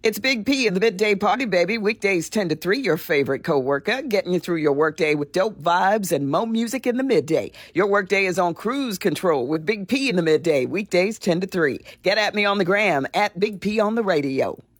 It's Big P in the Midday Party, baby. Weekdays 10 to 3, your favorite coworker, getting you through your workday with dope vibes and mo music in the midday. Your workday is on cruise control with Big P in the midday, weekdays 10 to 3. Get at me on the gram, at Big P on the radio.